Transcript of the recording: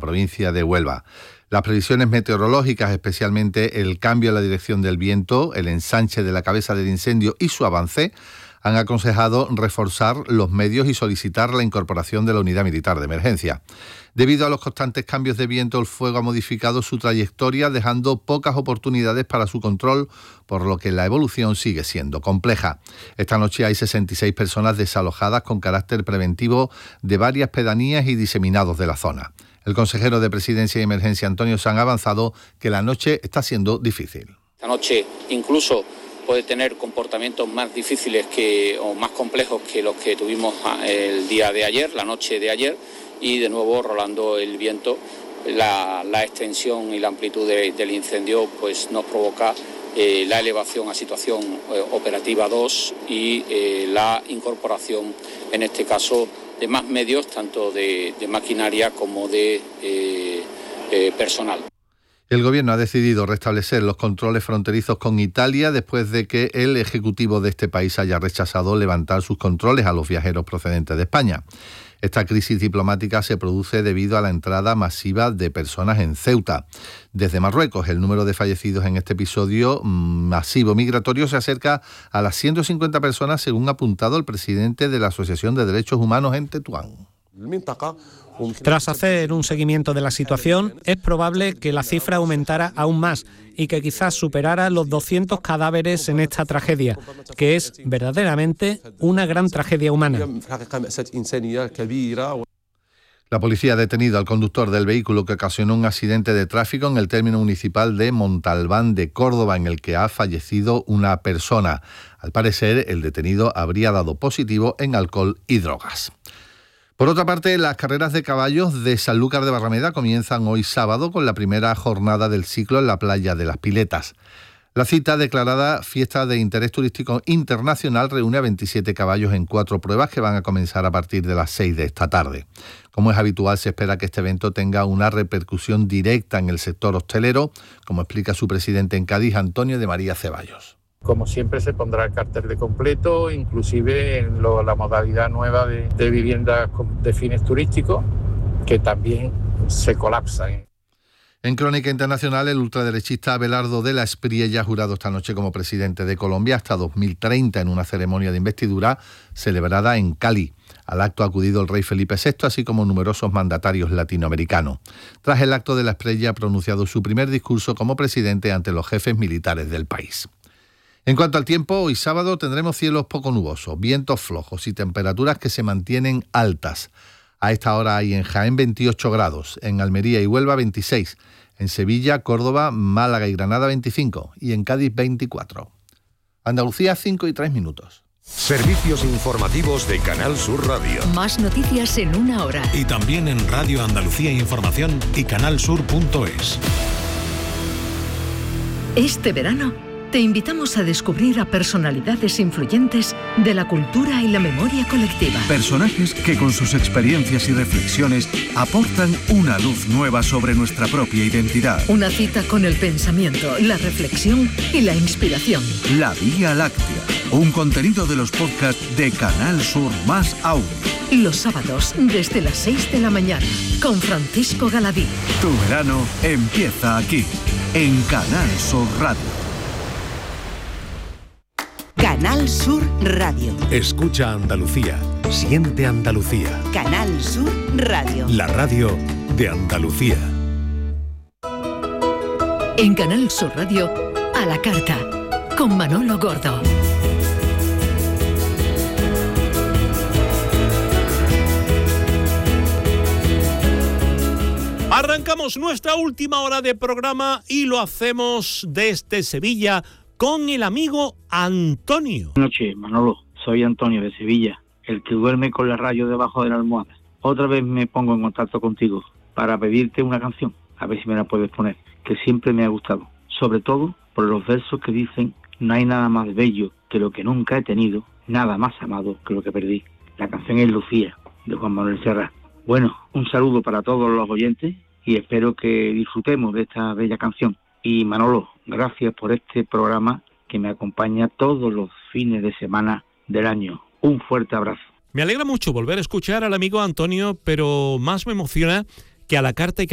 provincia de Huelva. Las previsiones meteorológicas, especialmente el cambio en la dirección del viento, el ensanche de la cabeza del incendio y su avance, han aconsejado reforzar los medios y solicitar la incorporación de la unidad militar de emergencia. Debido a los constantes cambios de viento, el fuego ha modificado su trayectoria, dejando pocas oportunidades para su control, por lo que la evolución sigue siendo compleja. Esta noche hay 66 personas desalojadas con carácter preventivo de varias pedanías y diseminados de la zona. El consejero de Presidencia y Emergencia, Antonio Sanz, ha avanzado que la noche está siendo difícil. Esta noche incluso puede tener comportamientos más difíciles o más complejos que los que tuvimos el día de ayer, la noche de ayer, y de nuevo rolando el viento, la extensión y la amplitud del incendio pues nos provoca la elevación a situación operativa 2 y la incorporación, en este caso, de más medios, tanto de maquinaria como de personal. El Gobierno ha decidido restablecer los controles fronterizos con Italia después de que el Ejecutivo de este país haya rechazado levantar sus controles a los viajeros procedentes de España. Esta crisis diplomática se produce debido a la entrada masiva de personas en Ceuta. Desde Marruecos, el número de fallecidos en este episodio masivo migratorio se acerca a las 150 personas, según ha apuntado el presidente de la Asociación de Derechos Humanos en Tetuán. Tras hacer un seguimiento de la situación, es probable que la cifra aumentara aún más y que quizás superara los 200 cadáveres en esta tragedia, que es verdaderamente una gran tragedia humana. La policía ha detenido al conductor del vehículo que ocasionó un accidente de tráfico en el término municipal de Montalbán de Córdoba, en el que ha fallecido una persona. Al parecer, el detenido habría dado positivo en alcohol y drogas. Por otra parte, las carreras de caballos de Sanlúcar de Barrameda comienzan hoy sábado con la primera jornada del ciclo en la playa de Las Piletas. La cita, declarada Fiesta de Interés Turístico Internacional, reúne a 27 caballos en 4 pruebas que van a comenzar a partir de las 6 de esta tarde. Como es habitual, se espera que este evento tenga una repercusión directa en el sector hostelero, como explica su presidente en Cádiz, Antonio de María Ceballos. Como siempre se pondrá el cartel de completo, inclusive en la modalidad nueva de viviendas de fines turísticos, que también se colapsan. En Crónica Internacional, el ultraderechista Abelardo de la Espriella ha jurado esta noche como presidente de Colombia hasta 2030 en una ceremonia de investidura celebrada en Cali. Al acto ha acudido el rey Felipe VI, así como numerosos mandatarios latinoamericanos. Tras el acto, de la Espriella ha pronunciado su primer discurso como presidente ante los jefes militares del país. En cuanto al tiempo, hoy sábado tendremos cielos poco nubosos, vientos flojos y temperaturas que se mantienen altas. A esta hora hay en Jaén 28 grados, en Almería y Huelva 26, en Sevilla, Córdoba, Málaga y Granada 25 y en Cádiz 24. Andalucía 5:03. Servicios informativos de Canal Sur Radio. Más noticias en una hora. Y también en Radio Andalucía Información y canalsur.es. Este verano te invitamos a descubrir a personalidades influyentes de la cultura y la memoria colectiva. Personajes que con sus experiencias y reflexiones aportan una luz nueva sobre nuestra propia identidad. Una cita con el pensamiento, la reflexión y la inspiración. La Vía Láctea, un contenido de los podcasts de Canal Sur Más Aún. Los sábados desde las 6 de la mañana con Francisco Galadí. Tu verano empieza aquí, en Canal Sur Radio. Canal Sur Radio. Escucha Andalucía. Siente Andalucía. Canal Sur Radio. La radio de Andalucía. En Canal Sur Radio, a la carta, con Manolo Gordo. Arrancamos nuestra última hora de programa y lo hacemos desde Sevilla con el amigo Antonio. Buenas noches, Manolo. Soy Antonio de Sevilla, el que duerme con la radio debajo de la almohada. Otra vez me pongo en contacto contigo para pedirte una canción, a ver si me la puedes poner, que siempre me ha gustado. Sobre todo por los versos que dicen: no hay nada más bello que lo que nunca he tenido, nada más amado que lo que perdí. La canción es Lucía, de Juan Manuel Serrat. Bueno, un saludo para todos los oyentes y espero que disfrutemos de esta bella canción. Y Manolo, gracias por este programa que me acompaña todos los fines de semana del año. Un fuerte abrazo. Me alegra mucho volver a escuchar al amigo Antonio, pero más me emociona que a la carta hay que